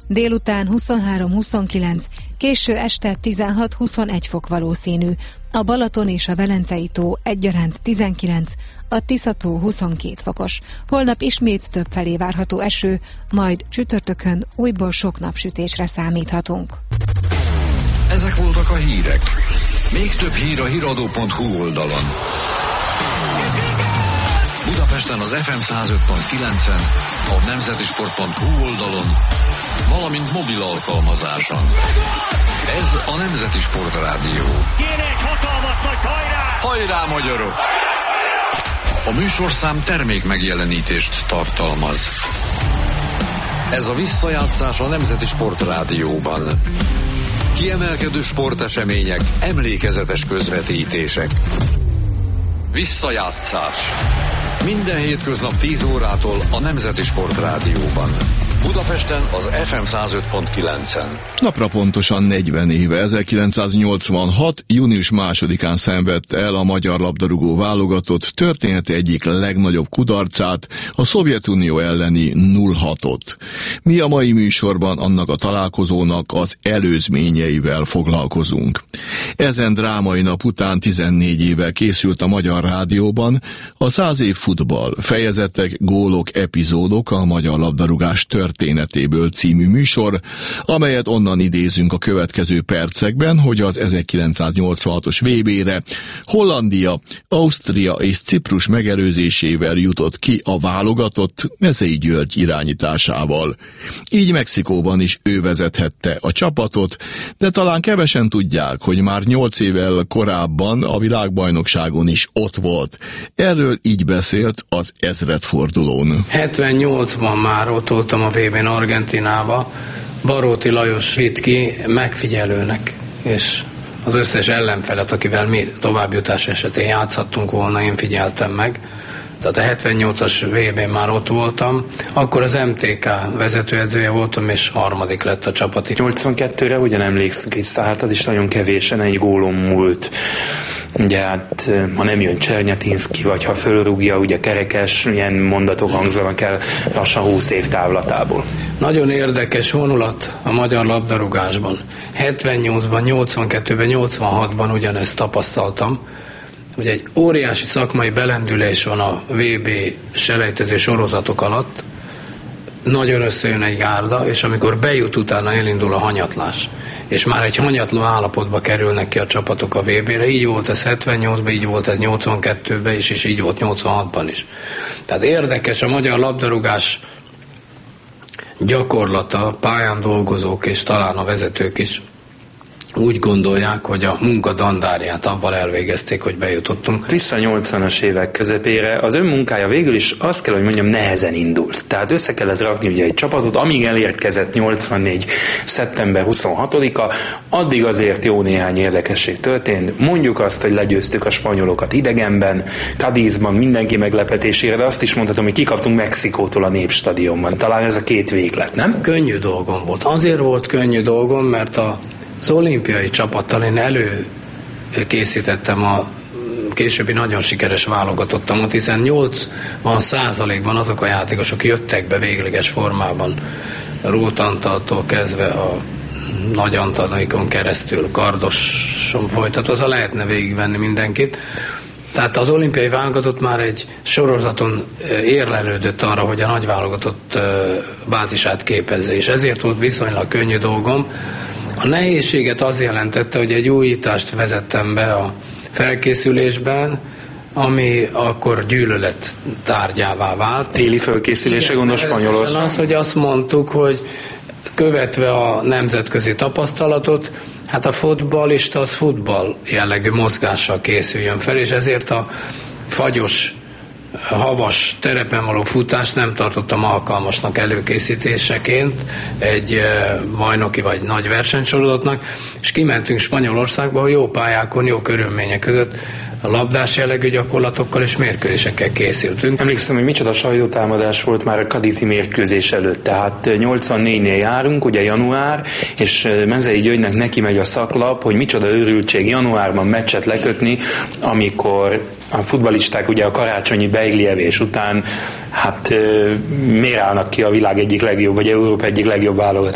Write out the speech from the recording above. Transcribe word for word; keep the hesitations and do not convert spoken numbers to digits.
Délután huszonhárom-huszonkilenc, késő este tizenhat-huszonegy fok valószínű. A Balaton és a Velencei tó egyaránt tizenkilenc, a Tisza-tó huszonkét fokos. Holnap ismét többfelé várható eső, majd csütörtökön újból sok napsütésre számíthatunk. Ezek voltak a hírek. Még több hír a híradó pont hu oldalon. Budapesten az ef em száz öt pont kilencen, a nemzetisport pont hu oldalon, valamint mobil alkalmazáson. Ez a Nemzeti Sport Rádió. Kérek, hatalmas nagy hajrá! Hajrá, magyarok! A műsorszám termék megjelenítést tartalmaz. Ez a visszajátszás a Nemzeti Sport Rádióban. Kiemelkedő sportesemények, emlékezetes közvetítések. Visszajátszás. Minden hétköznap tíz órától a Nemzeti Sport Rádióban. Budapesten az ef em száz öt pont kilencen. Napra pontosan negyven éve, ezerkilencszáznyolcvanhat. június másodikán szenvedte el a magyar labdarúgó válogatott története egyik legnagyobb kudarcát, a Szovjetunió elleni nulla hatot. Mi a mai műsorban annak a találkozónak az előzményeivel foglalkozunk. Ezen drámai nap után tizennégy éve készült a Magyar Rádióban a száz év futball, fejezetek, gólok, epizódok a magyar labdarúgás történetéből című műsor, amelyet onnan idézünk a következő percekben, hogy az ezerkilencszáznyolcvanhatos vé bére Hollandia, Ausztria és Ciprus megelőzésével jutott ki a válogatott Mezei György irányításával. Így Mexikóban is ő vezethette a csapatot, de talán kevesen tudják, hogy már nyolc évvel korábban a világbajnokságon is ott volt. Erről így beszélt az ezredfordulón. hetvennyolcban már ott voltam a vé bén Argentinába, Baróti Lajos vitt ki megfigyelőnek, és az összes ellenfelet, akivel mi továbbjutás esetén játszhattunk volna, én figyeltem meg. Tehát a hetvennyolcas vé bén már ott voltam, akkor az em té ká vezetőedzője voltam, és harmadik lett a csapati. nyolcvankettőre ugyan emlékszünk vissza, hát az is nagyon kevésen egy gólon múlt. Ugye hát, ha nem jön Csernyetínszky, vagy ha fölrúgja, ugye Kerekes, ilyen mondatok hangzanak el lassan húsz év távlatából. Nagyon érdekes vonulat a magyar labdarúgásban. hetvennyolcban, nyolcvankettőben, nyolcvanhatban ugyanezt tapasztaltam, hogy egy óriási szakmai belendülés van a vé bé selejtező sorozatok alatt, nagyon összejön egy gárda, és amikor bejut, utána elindul a hanyatlás. És már egy hanyatló állapotba kerülnek ki a csapatok a vé bére. Így volt ez hetvennyolcban, így volt ez nyolcvankettőben is, és így volt nyolcvanhatban is. Tehát érdekes a magyar labdarúgás gyakorlata, pályán dolgozók és talán a vezetők is úgy gondolják, hogy a munka dandárját avval elvégezték, hogy bejutottunk. Vissza a nyolcvanas évek közepére az ön munkája végül is azt kell, hogy mondjam, nehezen indult. Tehát össze kellett rakni ugye egy csapatot, amíg elérkezett nyolcvannégy. szeptember huszonhatodika, addig azért jó néhány érdekesség történt. Mondjuk azt, hogy legyőztük a spanyolokat idegenben, Cadizban mindenki meglepetésére, de azt is mondhatom, hogy kikaptunk Mexikótól a Népstadionban. Talán ez a két véglet, nem? Könnyű dolgom volt. Azért volt könnyű dolgom, mert a az olimpiai csapattal én előkészítettem a későbbi nagyon sikeres válogatottamat, hiszen nyolcvan százalékban azok a játékosok jöttek be végleges formában, Róth Antaltól kezdve a Nagy Antalikon keresztül, Kardoson folytatva, lehetne végigvenni mindenkit. Tehát az olimpiai válogatott már egy sorozaton érlelődött arra, hogy a nagy válogatott bázisát képezze, és ezért volt viszonylag könnyű dolgom. A nehézséget az jelentette, hogy egy újítást vezettem be a felkészülésben, ami akkor gyűlölet tárgyává vált. Téli felkészülése gondol Spanyolország. Az, hogy azt mondtuk, hogy követve a nemzetközi tapasztalatot, hát a futballista az futball jellegű mozgással készüljön fel, és ezért a fagyos, havas terepen való futást nem tartottam alkalmasnak előkészítéseként egy bajnoki vagy nagy versenysorozatnak, és kimentünk Spanyolországba, hogy jó pályákon, jó körülmények között a labdás jellegű gyakorlatokkal és mérkőzésekkel készültünk. Emlékszem, hogy micsoda sajtótámadás volt már a kadizi mérkőzés előtt, tehát nyolcvannégynél járunk, ugye január, és Mezei Györgynek neki megy a szaklap, hogy micsoda őrültség januárban meccset lekötni, amikor a futballisták ugye a karácsonyi beigli-evés után hát miért állnak ki a világ egyik legjobb, vagy Európa egyik legjobb válogatott